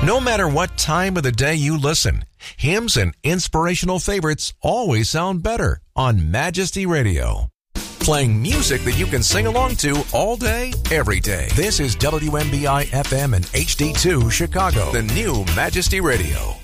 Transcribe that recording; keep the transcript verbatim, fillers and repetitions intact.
No matter what time of the day you listen, hymns and inspirational favorites always sound better on Majesty Radio. Playing music that you can sing along to all day, every day. This is W M B I F M and H D two Chicago, the new Majesty Radio.